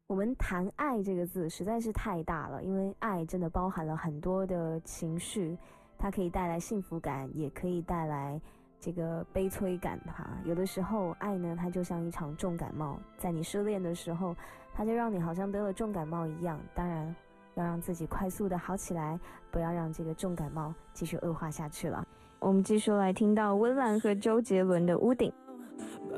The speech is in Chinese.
我们谈爱这个字实在是太大了，因为爱真的包含了很多的情绪，它可以带来幸福感，也可以带来这个悲催感哈。有的时候爱呢，它就像一场重感冒，在你失恋的时候，它就让你好像得了重感冒一样。当然要让自己快速的好起来，不要让这个重感冒继续恶化下去了。我们继续来听到温岚和周杰伦的屋顶。